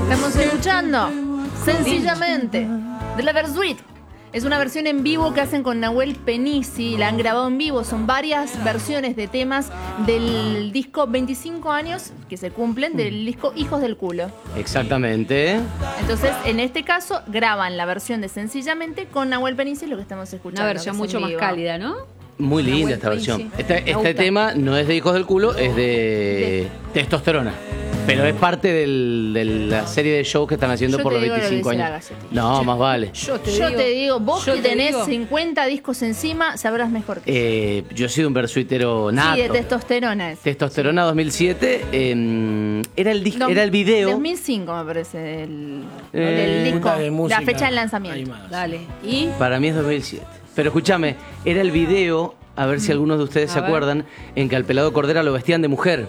Estamos escuchando Sencillamente de la Versuit. Es una versión en vivo que hacen con Nahuel Penisi, la han grabado en vivo, son varias versiones de temas del disco 25 años que se cumplen del disco Hijos del Culo. Exactamente. Entonces, en este caso, graban la versión de Sencillamente con Nahuel Penisi, lo que estamos escuchando. Una versión mucho más cálida, ¿no? Muy linda Nahuel esta versión. Penisi. Este tema no es de Hijos del Culo, es de Testosterona. Pero es parte de la serie de shows que están haciendo por los 25 años. No, más vale. Yo te digo, vos que tenés 50 discos encima, sabrás mejor que yo he sido un versuitero nato. Sí, de Testosterona. Testosterona 2007. Era el video. 2005 me parece el disco, la fecha del lanzamiento. Dale. ¿Y? Para mí es 2007. Pero escúchame, era el video, a ver si algunos de ustedes se acuerdan, en que al pelado Cordera lo vestían de mujer.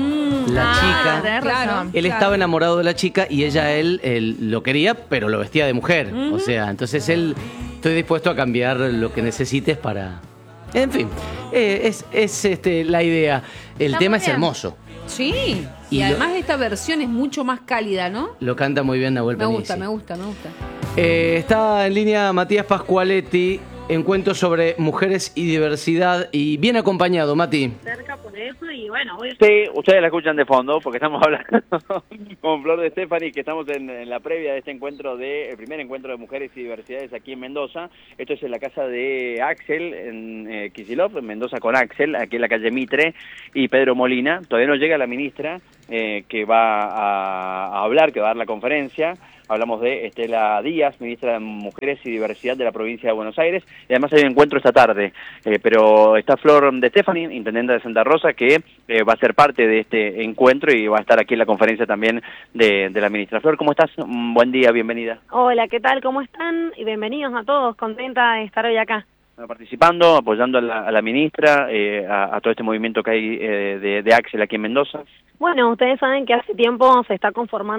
La chica, claro, él estaba enamorado de la chica y ella él lo quería, pero lo vestía de mujer. O sea, entonces estoy dispuesto a cambiar lo que necesites para... En fin, es la idea. El Está tema muy es bien. hermoso. Sí. Y Y además esta versión es mucho más cálida, ¿no? Lo canta muy bien Nahuel Me Penisi. gusta, me gusta, me gusta. Está en línea Matías Pascualetti, encuentro sobre mujeres y diversidad, y bien acompañado, Mati. Cerca por eso y bueno, sí, ustedes la escuchan de fondo porque estamos hablando con Flor de Stefani, que estamos en la previa de este encuentro, el primer encuentro de mujeres y diversidades aquí en Mendoza. Esto es en la casa de Axel, en Kicillof, en Mendoza con Axel, aquí en la calle Mitre, y Pedro Molina. Todavía no llega la ministra que va a hablar, que va a dar la conferencia. Hablamos de Estela Díaz, ministra de Mujeres y Diversidad de la provincia de Buenos Aires, y además hay un encuentro esta tarde, pero está Flor de Stefani, intendente de Santa Rosa, que va a ser parte de este encuentro y va a estar aquí en la conferencia también de la ministra. Flor, ¿cómo estás? Buen día, bienvenida. Hola, ¿qué tal? ¿Cómo están? Y bienvenidos a todos, contenta de estar hoy acá. Participando, apoyando a la ministra, a todo este movimiento que hay de Axel aquí en Mendoza. Bueno, ustedes saben que hace tiempo se está conformando